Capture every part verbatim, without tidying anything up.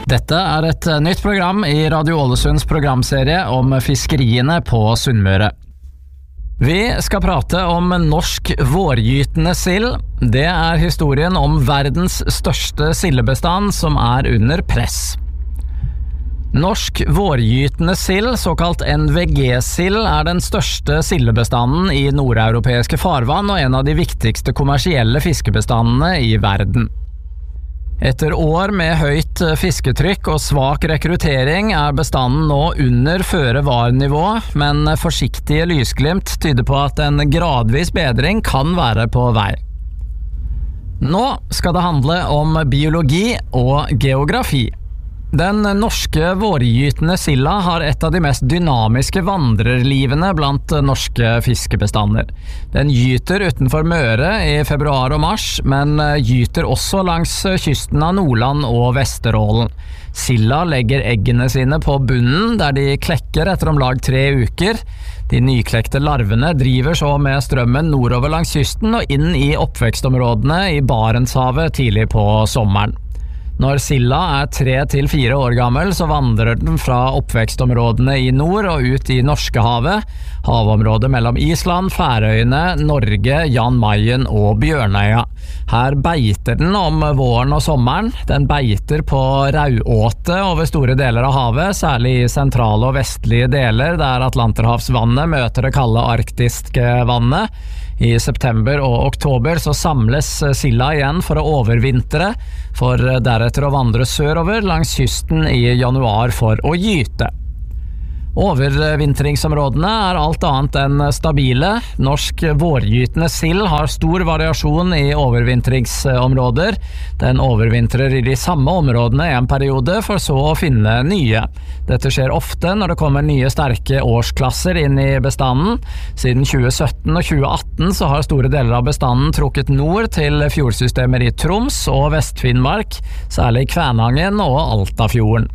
Dette er et nytt program i Radio Ålesunds programserie om fiskeriene på Sunnmøre. Vi skal prate om norsk vårgytende sild. Det er historien om verdens største sildebestand som er under press. Norsk vårgytende sild, såkalt N V G-sild, er den største sildebestanden i nordeuropeiske farvann og en av de viktigste kommersielle fiskebestandene i verden. Etter år med høyt fisketrykk og svak rekruttering er bestanden nå under føre-var-nivå, men forsiktige lysglimt tyder på at en gradvis bedring kan være på vei. Nå skal det handle om biologi og geografi. Den norske vårgytende silda har et av de mest dynamiske vandrerlivene blant norske fiskebestander. Den gyter utenfor Møre i februar og mars, men gyter også langs kysten av Nordland og Vesterålen. Silda legger eggene sine på bunnen, der de klekker etter om lag tre uker. De nyklekte larvene driver så med strømmen nordover langs kysten og inn i oppvekstområdene i Barentshavet tidlig på sommeren. Når silda er tre til fire år gammel, så vandrer den fra oppvekstområdene i nord og ut i Norskehavet, havområdet mellom Island, Færøyene, Norge, Jan Mayen og Bjørnøya. Her beiter den om våren og sommeren. Den beiter på rauåte over store deler av havet, særlig i sentrale og vestlige deler, der Atlanterhavsvannet møter det kalde arktiske vannet. I september og oktober så samles silda igjen for å overvintre, for deretter å vandre sørover langs kysten i januar for å gyte. Overvintringsområdene er alt annet enn stabile. Norsk vårgytende sild har stor variasjon i overvintringsområder. Den overvintrer i de samme områdene en periode, for så å finne nye. Dette skjer ofte når det kommer nye sterke årsklasser inn i bestanden. Siden tjue sytten og tjue atten så har store deler av bestanden trukket nord til fjordsystemer i Troms og Vest-Finnmark, særlig Kvænangen og Altafjorden.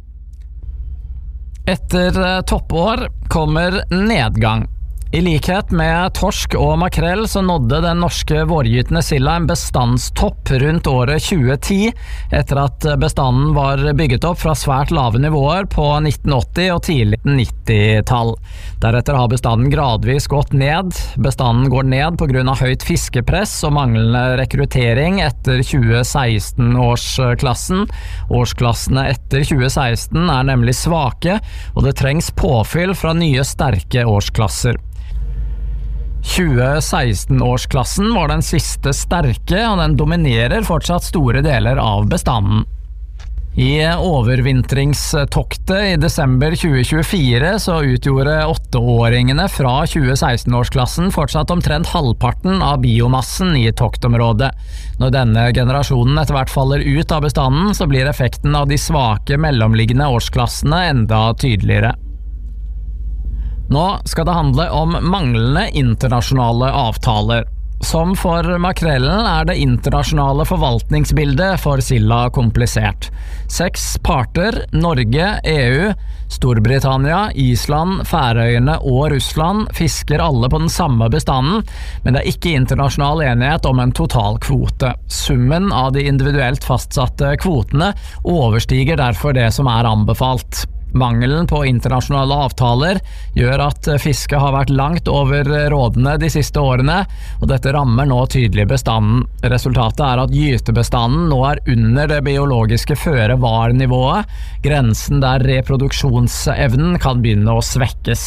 Etter toppår kommer nedgang. I likhet med torsk og makrell så nådde den norske vårgytende silda en bestandstopp rundt året tjue ti, etter at bestanden var bygget opp fra svært lave nivåer på nitten åtti og tidlig nittitall. Deretter har bestanden gradvis gått ned. Bestanden går ned på grunn av høyt fiskepress og manglende rekruttering etter tjue seksten-årsklassen. Årsklassene etter tjue seksten er nemlig svake, og det trengs påfyll fra nye sterke årsklasser. tjue seksten-årsklassen var den siste sterke, og den dominerer fortsatt store deler av bestanden. I overvintringstoktet i desember tjue tjuefire så utgjorde åtteåringene fra tjue seksten-årsklassen fortsatt omtrent halvparten av biomassen i toktområdet. Når denne generasjonen etter hvert faller ut av bestanden, så blir effekten av de svake mellomliggende årsklassene enda tydeligere. Nå skal det handle om manglende internasjonale avtaler. Som for makrellen er det internasjonale forvaltningsbildet for silda komplisert. Seks parter, Norge, E U, Storbritannia, Island, Færøyene og Russland, fisker alle på den samme bestanden, men det er ikke internasjonal enighet om en total kvote. Summen av de individuelt fastsatte kvotene overstiger derfor det som er anbefalt. Mangelen på internasjonale avtaler gjør at fisket har vært langt over rådene de siste årene, og dette rammer nå tydelig bestanden. Resultatet er at gytebestanden nå er under det biologiske føre-var-nivået, grensen der reproduksjonsevnen kan begynne å svekkes.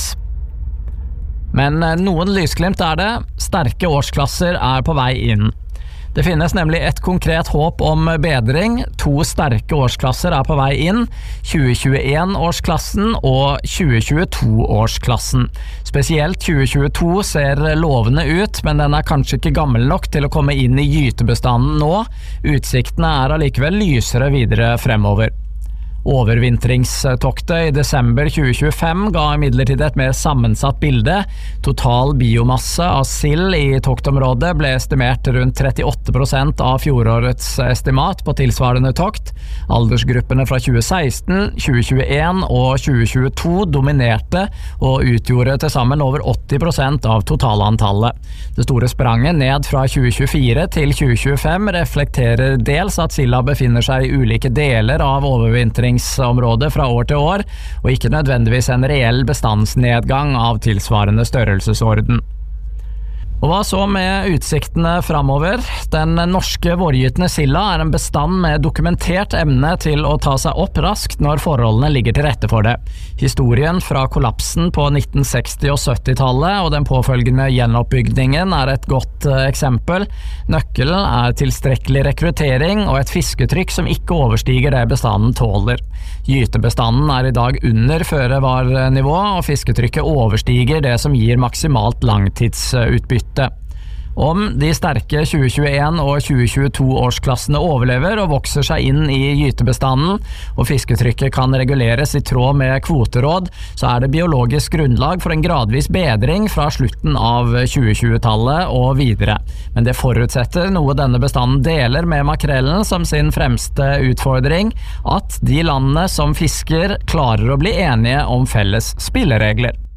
Men noen lysglimt er det. Sterke årsklasser er på vei inn. Det finnes nemlig et konkret håp om bedring. To sterke årsklasser er på vei inn, tjue tjueen-årsklassen og tjue tjueto-årsklassen. Spesielt tjue tjueto ser lovende ut, men den er kanskje ikke gammel nok til å komme inn i gytebestanden nå. Utsiktene er allikevel lysere videre fremover. Overvintringstoktet i desember tjue tjuefem ga imidlertid et mer sammensatt bilde. Total biomasse av sild i toktområdet ble estimert rundt trettiåtte prosent av fjorårets estimat på tilsvarende tokt. Aldersgruppene fra tjue seksten, tjue tjueen og tjue tjueto dominerte og utgjorde til sammen over åtti prosent av totalantallet. Det store spranget ned fra tjue tjuefire til tjue tjuefem reflekterer dels at silda befinner seg i ulike deler av overvintringsområdet fra år til år, og ikke nødvendigvis en reell bestandsnedgang av tilsvarende størrelsesorden. Og hva så med utsiktene framover? Den norske vårgytende silda er en bestand med dokumentert emne til å ta seg opp raskt når forholdene ligger til rette for det. Historien fra kollapsen på nitten seksti- og syttitallet og den påfølgende gjenoppbyggingen er et godt eksempel. Nøkkelen er tilstrekkelig rekruttering og et fisketrykk som ikke overstiger det bestanden tåler. Gytebestanden er i dag under føre-var-nivå, og fisketrykket overstiger det som gir maksimalt langtidsutbytte. Om de sterke tjue tjueen og tjue tjueto-årsklassene overlever og vokser seg inn i gytebestanden, og fisketrykket kan reguleres i tråd med kvoteråd, så er det biologisk grunnlag for en gradvis bedring fra slutten av tjue tjue-tallet og videre. Men det forutsetter noe denne bestanden deler med makrellen som sin fremste utfordring, at de landene som fisker klarer å bli enige om felles spilleregler.